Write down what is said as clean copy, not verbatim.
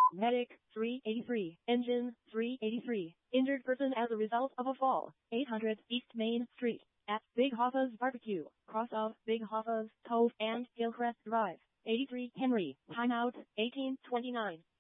Medic, 383. Engine, 383. Injured person as a result of a fall, 800 East Main Street. At Big Hoffa's Barbecue, cross of Big Hoffa's Cove and Hillcrest Drive. 83 Henry. Timeout, 1829.